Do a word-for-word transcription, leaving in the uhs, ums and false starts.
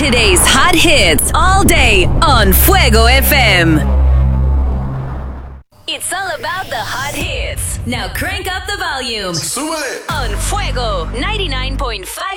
Today's hot hits all day on Fuego F M. It's all about the hot hits. Now crank up the volume. Súbele. On Fuego ninety-nine point five.